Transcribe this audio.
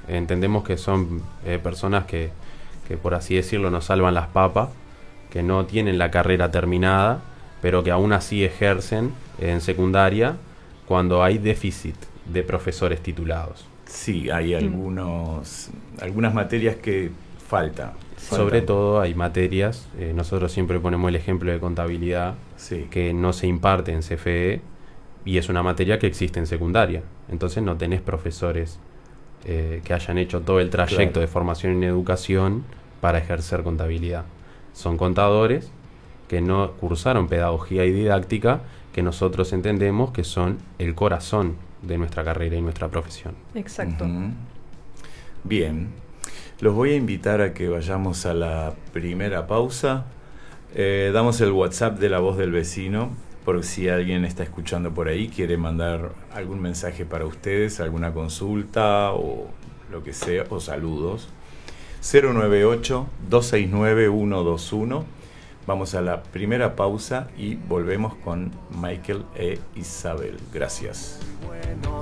Entendemos que son personas que, por así decirlo, nos salvan las papas, que no tienen la carrera terminada, pero que aún así ejercen en secundaria cuando hay déficit de profesores titulados. Sí, hay algunas materias que faltan. Sobre todo hay materias, nosotros siempre ponemos el ejemplo de contabilidad, Sí. que no se imparte en CFE y es una materia que existe en secundaria. Entonces no tenés profesores que hayan hecho todo el trayecto Claro. de formación en educación para ejercer contabilidad. Son contadores que no cursaron pedagogía y didáctica, que nosotros entendemos que son el corazón de nuestra carrera y nuestra profesión. Exacto. Ujú. Bien, los voy a invitar a que vayamos a la primera pausa. Damos el WhatsApp de La Voz del Vecino, por si alguien está escuchando por ahí, quiere mandar algún mensaje para ustedes, alguna consulta o lo que sea, o saludos. 098-269-121. Vamos a la primera pausa y volvemos con Michael e Isabel. Gracias.